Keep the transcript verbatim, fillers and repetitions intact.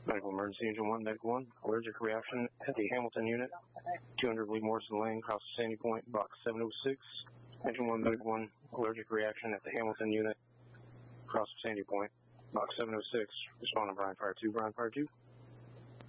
Medical emergency, engine one, medical one, allergic reaction at the Hamilton unit, two hundred Lee Morrison Lane, across Sandy Point, box seven oh six. Engine one, medical one, allergic reaction at the Hamilton unit, across Sandy Point, box seven oh six. Responding Brian Fire two, Brian Fire two.